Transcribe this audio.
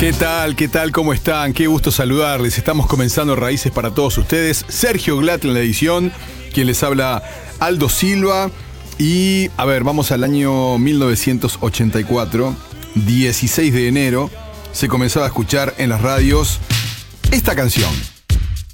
¿Qué tal? ¿Qué tal? ¿Cómo están? Qué gusto saludarles. Estamos comenzando Raíces para todos ustedes. Sergio Glatt en la edición, quien les habla Aldo Silva. Y, vamos al año 1984, 16 de enero, se comenzaba a escuchar en las radios esta canción.